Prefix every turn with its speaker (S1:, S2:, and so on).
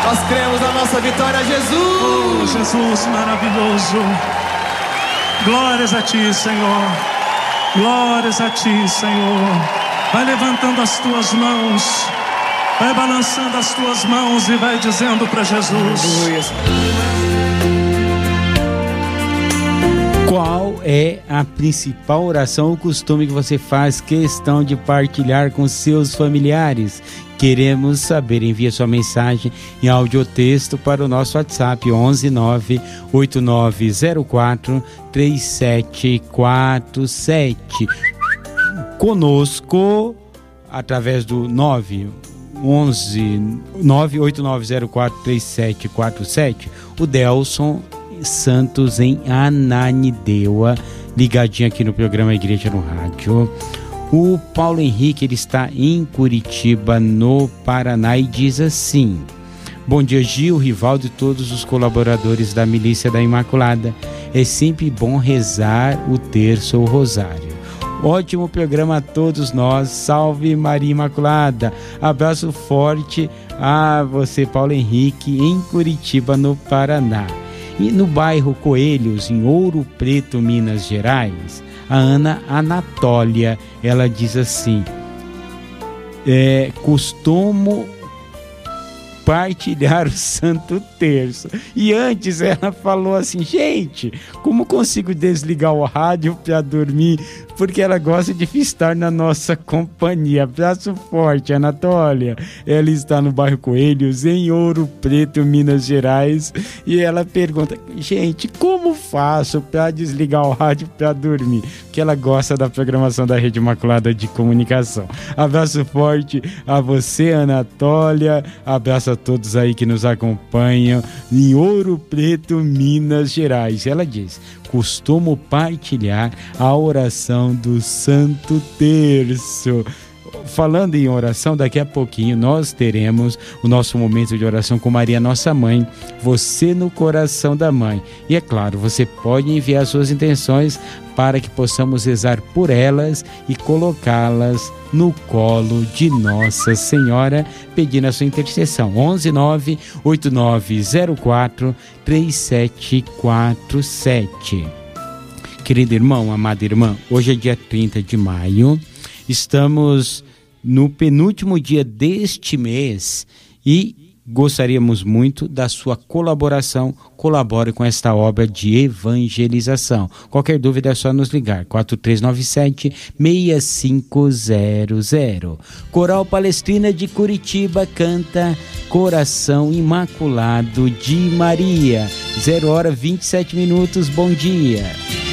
S1: Nós cremos na nossa vitória, Jesus.
S2: Oh, Jesus maravilhoso. Glórias a Ti, Senhor. Glórias a Ti, Senhor. Vai levantando as tuas mãos, vai balançando as tuas mãos e vai dizendo para Jesus.
S1: Aleluia.
S3: Qual é a principal oração ou costume que você faz questão de partilhar com seus familiares? Queremos saber. Envie sua mensagem em áudio ou texto para o nosso WhatsApp 11 9 8904 3747. Conosco através do 98904 3747, o Delson Santos em Ananindeua, ligadinho aqui no programa Igreja no Rádio. O Paulo Henrique, ele está em Curitiba, no Paraná, e diz assim: bom dia, Gil, Rivaldo e todos os colaboradores da Milícia da Imaculada. É sempre bom rezar o terço ou rosário. Ótimo programa a todos nós. Salve Maria Imaculada. Abraço forte a você, Paulo Henrique, em Curitiba, no Paraná. E no bairro Coelhos, em Ouro Preto, Minas Gerais, a Ana Anatólia, ela diz assim: costumo partilhar o Santo Terço. E antes ela falou assim: gente, como consigo desligar o rádio para dormir? Porque ela gosta de estar na nossa companhia. Abraço forte, Anatólia. Ela está no bairro Coelhos, em Ouro Preto, Minas Gerais. E ela pergunta: gente, como faço para desligar o rádio para dormir? Porque ela gosta da programação da Rede Imaculada de Comunicação. Abraço forte a você, Anatólia. Abraço a todos aí que nos acompanham em Ouro Preto, Minas Gerais. Ela diz: costumo partilhar a oração do Santo Terço. Falando em oração, daqui a pouquinho nós teremos o nosso momento de oração com Maria, nossa mãe, você no coração da mãe. E é claro, você pode enviar suas intenções para que possamos rezar por elas e colocá-las no colo de Nossa Senhora, pedindo a sua intercessão. 11 9 8904 3747. Querido irmão, amada irmã, hoje é dia 30 de maio, estamos no penúltimo dia deste mês e gostaríamos muito da sua colaboração. Colabore com esta obra de evangelização. Qualquer dúvida é só nos ligar, 4397-6500. Coral Palestrina de Curitiba canta Coração Imaculado de Maria. 0h27. Bom dia.